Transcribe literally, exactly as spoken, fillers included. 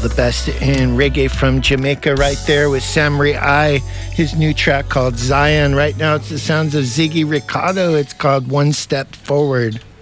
the best in reggae from Jamaica right there with Samri I, his new track called Zion. Right now it's the sounds of Ziggy Ricardo. It's called One Step Forward.